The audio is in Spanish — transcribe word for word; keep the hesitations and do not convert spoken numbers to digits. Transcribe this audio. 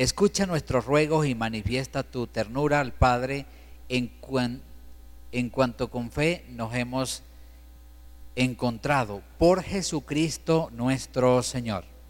escucha nuestros ruegos y manifiesta tu ternura al Padre en, cuan, en cuanto con fe nos hemos encontrado por Jesucristo nuestro Señor.